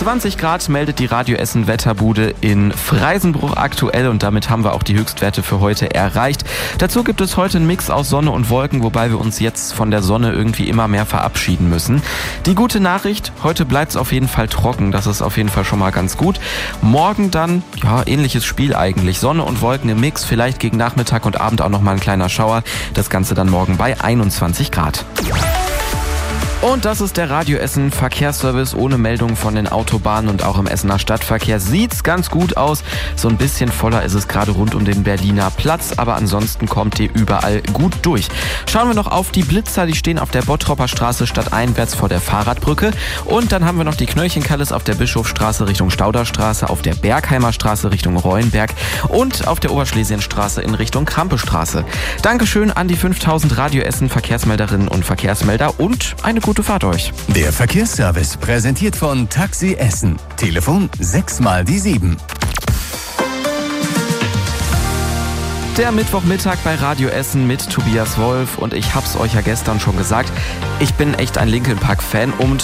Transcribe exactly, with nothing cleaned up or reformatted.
zwanzig Grad meldet die Radio Essen Wetterbude in Freisenbruch aktuell und damit haben wir auch die Höchstwerte für heute erreicht. Dazu gibt es heute einen Mix aus Sonne und Wolken, wobei wir uns jetzt von der Sonne irgendwie immer mehr verabschieden müssen. Die gute Nachricht, heute bleibt es auf jeden Fall trocken, das ist auf jeden Fall schon mal ganz gut. Morgen dann, ja, ähnliches Spiel eigentlich. Sonne und Wolken im Mix, vielleicht gegen Nachmittag und Abend auch nochmal ein kleiner Schauer. Das Ganze dann morgen bei einundzwanzig Grad. Und das ist der Radio Essen Verkehrsservice ohne Meldungen von den Autobahnen und auch im Essener Stadtverkehr sieht's ganz gut aus. So ein bisschen voller ist es gerade rund um den Berliner Platz, aber ansonsten kommt ihr überall gut durch. Schauen wir noch auf die Blitzer, die stehen auf der Bottropper Straße stadteinwärts vor der Fahrradbrücke. Und dann haben wir noch die Knöllchenkalles auf der Bischofsstraße Richtung Stauderstraße, auf der Bergheimer Straße Richtung Reuenberg und auf der Oberschlesienstraße in Richtung Krampestraße. Dankeschön an die fünftausend Radio Essen Verkehrsmelderinnen und Verkehrsmelder und eine gute Fahrt euch. Der Verkehrsservice präsentiert von Taxi Essen. Telefon sechs mal die sieben. Der Mittwochmittag bei Radio Essen mit Tobias Wolf und ich hab's euch ja gestern schon gesagt, ich bin echt ein Linkin Park Fan und